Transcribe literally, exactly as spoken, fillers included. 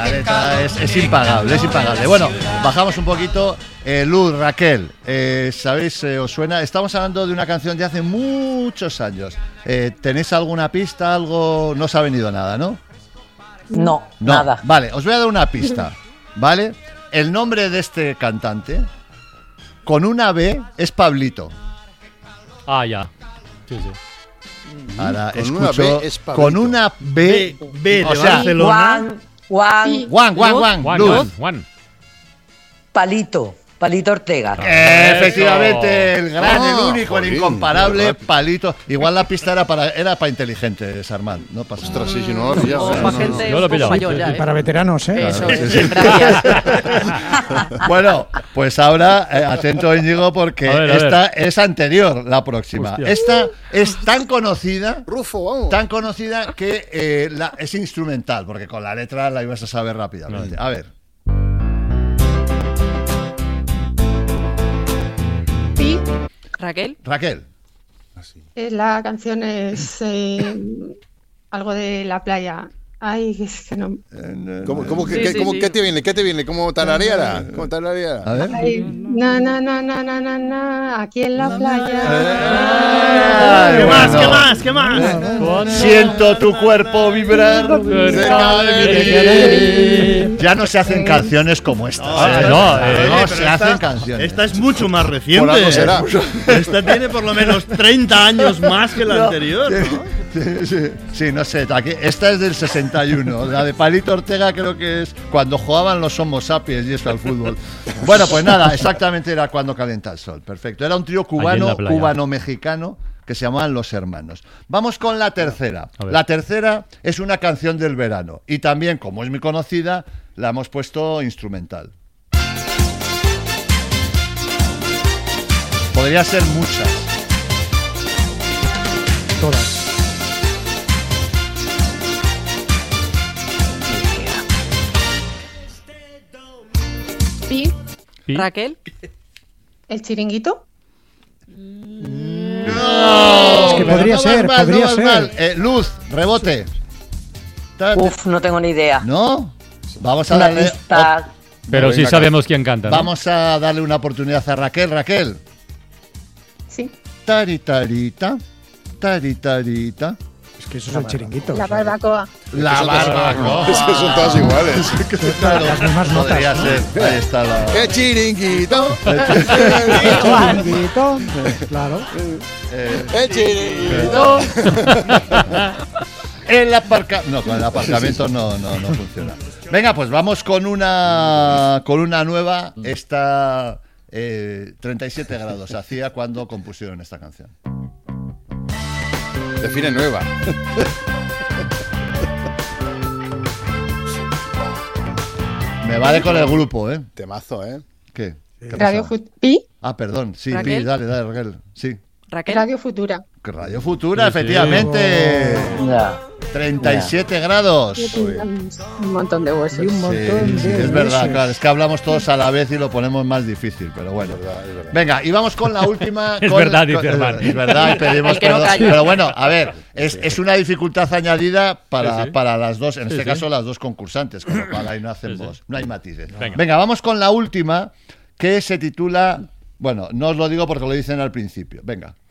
la letra es, es impagable, es impagable. Bueno, bajamos un poquito. Eh, Luz, Raquel, eh, ¿sabéis, eh, os suena? Estamos hablando de una canción de hace muchos años. Eh, ¿Tenéis alguna pista, algo? No os ha venido nada, ¿no? No, No, nada. Vale, os voy a dar una pista, ¿vale? El nombre de este cantante, con una B, es Pablito. Ah, ya. Sí, sí. Ahora Con escucho, una B es Pablito. con una B, B, B de o sea, Barcelona. Juan, Juan, Juan, Juan, Juan, Juan, Luz. Juan, Juan. Palito, Palito Ortega. Eh, efectivamente, el gran, Ah, el único, el jolín, incomparable qué rápido. Palito. Igual la pista era para era para inteligentes, Armand. No pasa nada. Ostras, sí, si no lo he pillado. O eh, para no, gente Yo lo he un poco pillado. mayor ya, Y ¿eh? para veteranos, ¿eh? Eso Sí, es, sí. gracias. Bueno, pues ahora, eh, atento Íñigo, porque A ver, a esta es anterior, la próxima. Hostia. Esta es tan conocida, Rufo, vamos. tan conocida que eh, la, es instrumental, porque con la letra la ibas a saber rápidamente. A ver. Pi, Raquel, Raquel. eh, la canción es eh, algo de la playa. Ay, es que no. ¿Cómo, cómo, Sí, qué, sí, cómo- sí. qué te viene? ¿Qué te viene? ¿Cómo tarareara? ¿Cómo A tarareara? ver. Ay, na, na, na, na, na, na, na, aquí en la playa. Ay, ¿Qué más? bueno. ¿Qué más? ¿Qué más? Con- Siento tu cuerpo vibrar cerca de mí. Ya no se hacen canciones como esta. Ah, ¿eh? no, eh, no pero se esta- hacen canciones. Esta es mucho más reciente. Por algo será. Esta tiene por lo menos treinta años más que la anterior, ¿no? Sí, sí, sí, no sé. Aquí, esta es del sesenta y uno. La de Palito Ortega creo que es cuando jugaban los Homo sapiens y eso al fútbol. Bueno, pues nada, exactamente era Cuando calienta el sol. Perfecto. Era un trío Allí en cubano, la playa. cubano-mexicano que se llamaban Los Hermanos. Vamos con la tercera. A ver. La tercera es una canción del verano. Y también, como es muy conocida, la hemos puesto instrumental. Podría ser muchas. Todas. Pi, Pi. Raquel, el chiringuito. No, Es que pero podría no ser, vas mal, podría no vas ser. mal. Eh, Luz, rebote. Ta- Uf, no tengo ni idea. ¿No? Vamos a Una darle. pista. Pero sí Venga, sabemos quién canta, ¿no? Vamos a darle una oportunidad a Raquel. Raquel. Sí. Taritarita. Taritarita. Es que eso es el chiringuito. La o sea, barbacoa. La barbacoa. Es que son todas iguales. Claro, las mismas notas, podría ¿no? ser. Ahí está la. ¡Qué chiringuito! chiringuito, claro. ¡Qué chiringuito! El aparca... No, con el aparcamiento no, no, no funciona. Venga, pues vamos con una con una nueva. Esta eh, treinta y siete grados hacía cuando compusieron esta canción. Define nueva. Me vale con el grupo, ¿eh? Temazo, ¿eh? ¿Qué? ¿Qué Radio pasa? Fut- Pi, Ah, perdón. Sí, ¿Raquel? Pi, dale, dale, Raquel. Sí. Raquel, Radio Futura. Radio Futura, Sí, sí. efectivamente. Ya. treinta y siete grados. Un montón de huesos. Y un Sí, montón sí, de es verdad, veces. claro, es que hablamos todos a la vez y lo ponemos más difícil, pero bueno. Venga, y vamos con la última. Es con- verdad, dice con- Herman. Es verdad, y pedimos El que no perdón. calla. Pero bueno, a ver, es, es una dificultad añadida para, Sí, sí. para las dos, en Sí, este sí. caso las dos concursantes, con lo cual ahí no hacemos, Sí, sí. no hay matices. Venga. Venga, vamos con la última, que se titula, bueno, no os lo digo porque lo dicen al principio. Venga.